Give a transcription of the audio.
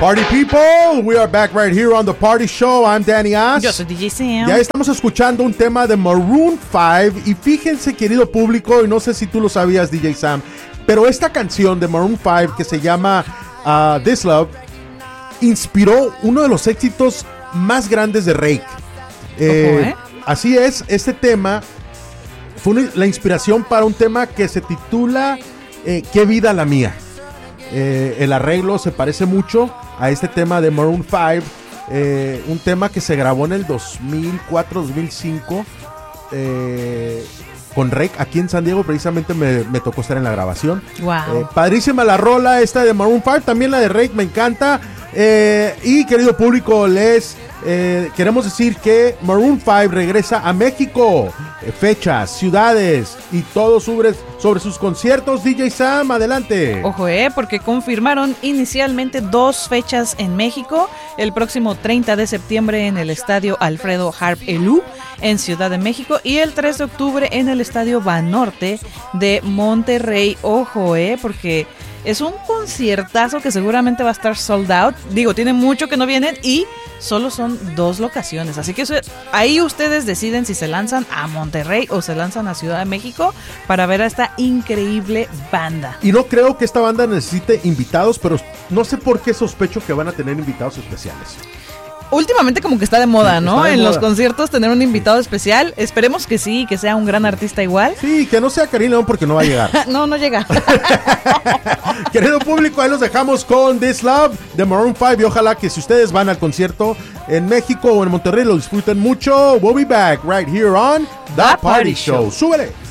Party people, we are back right here on The Party Show. I'm Danny Ash. Yo soy DJ Sam. Ya estamos escuchando un tema de Maroon 5 y fíjense, querido público, y no sé si tú lo sabías, DJ Sam, pero esta canción de Maroon 5 que se llama This Love inspiró uno de los éxitos más grandes de Rake. Así es, este tema fue la inspiración para un tema que se titula ¿Qué vida la mía? El arreglo se parece mucho a este tema de Maroon 5, un tema que se grabó en el 2004-2005 con Rake aquí en San Diego. Precisamente me tocó estar en la grabación. Wow. Padrísima la rola esta de Maroon 5, también la de Rake me encanta. Y querido público, les queremos decir que Maroon 5 regresa a México. Fechas, ciudades y todo sobre sus conciertos. DJ Sam, adelante. Ojo, porque confirmaron inicialmente 2 fechas en México. El próximo 30 de septiembre en el Estadio Alfredo Harp Elú en Ciudad de México y el 3 de octubre en el Estadio Banorte de Monterrey. Ojo, porque es un conciertazo que seguramente va a estar sold out. Digo, tiene mucho que no vienen y solo son 2 locaciones. Así que ahí ustedes deciden si se lanzan a Monterrey o se lanzan a Ciudad de México para ver a esta increíble banda. Y no creo que esta banda necesite invitados, pero no sé por qué sospecho que van a tener invitados especiales. Últimamente como que está de moda, ¿no? Está de moda. Los conciertos tener un invitado especial. Esperemos que sí, que sea un gran artista igual. Sí, que no sea Karim León porque no va a llegar. No llega. Querido público, ahí los dejamos con This Love de Maroon 5 y ojalá que si ustedes van al concierto en México o en Monterrey lo disfruten mucho. We'll be back right here on The Party Show. ¡Súbele!